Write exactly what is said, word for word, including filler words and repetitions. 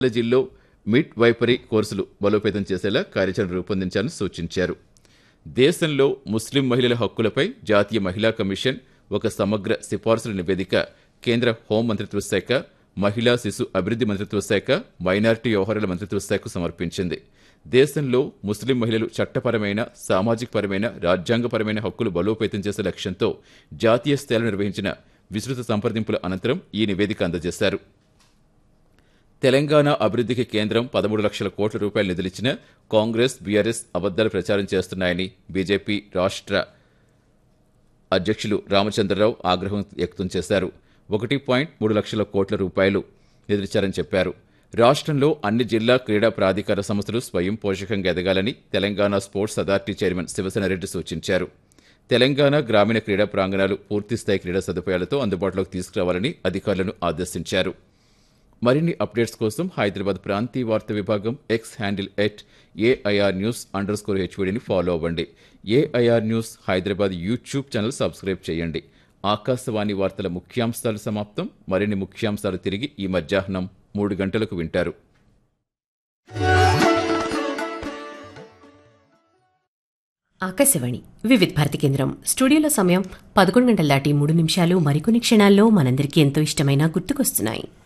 కాలేజీల్లో మిడ్ వైపరీ కోర్సులు బలోపేతం చేసేలా కార్యాచరణ రూపొందించాలని సూచించారు. దేశంలో ముస్లిం మహిళల హక్కులపై జాతీయ మహిళా కమిషన్ ఒక సమగ్ర సిఫార్సుల నివేదిక కేంద్ర హోం మంత్రిత్వ శాఖ, మహిళా శిశు అభివృద్ధి మంత్రిత్వ శాఖ, మైనారిటీ వ్యవహారాల మంత్రిత్వ శాఖకు సమర్పించింది. దేశంలో ముస్లిం మహిళలు చట్టపరమైన, సామాజికపరమైన, రాజ్యాంగపరమైన హక్కులు బలోపేతం చేసే లక్ష్యంతో జాతీయ స్థాయిలో నిర్వహించిన విస్తృత సంప్రదింపుల అనంతరం ఈ నివేదిక అందజేశారు. తెలంగాణ అభివృద్ధికి కేంద్రం పదమూడు లక్షల కోట్ల రూపాయలు నిధులిచ్చిన కాంగ్రెస్, బీఆర్ఎస్ అబద్దాలు ప్రచారం చేస్తున్నాయని బీజేపీ రాష్ట్ర అధ్యక్షులు రామచంద్రరావు ఆగ్రహం వ్యక్తం చేశారు. ఒకటి పాయింట్ మూడు లక్షల కోట్ల రూపాయలు నిధులిచ్చారని చెప్పారు. రాష్ట్రంలో అన్ని జిల్లా క్రీడా ప్రాధికార సంస్థలు స్వయం పోషకంగా ఎదగాలని Telangana sports authority chairman Shiva Sena Reddy సూచించారు. తెలంగాణ గ్రామీణ క్రీడా ప్రాంగణాలు పూర్తిస్థాయి క్రీడా సదుపాయాలతో అందుబాటులోకి తీసుకురావాలని అధికారులను ఆదేశించారు. మరిన్ని అప్డేట్స్ కోసం హైదరాబాద్ ప్రాంతీయ వార్తా విభాగం X handle at AIR news under score హెచ్వీడీని follow అవ్వండి. AIR news Hyderabad YouTube channel subscribe చేయండి. ఆకాశవాణి వార్తల ముఖ్యాంశాలు సమాప్తం. మరిన్ని ముఖ్యాంశాలు తిరిగి ఈ మధ్యాహ్నం మూడు గంటలకు వింటారు. ఆకాశవాణి వివిధ భారతి కేంద్రం స్టూడియోలో సమయం పదకొండు గంటల దాటి మూడు నిమిషాలు. మరికొన్ని క్షణాల్లో మనందరికీ ఎంతో ఇష్టమైన గుర్తుకొస్తున్నాయి.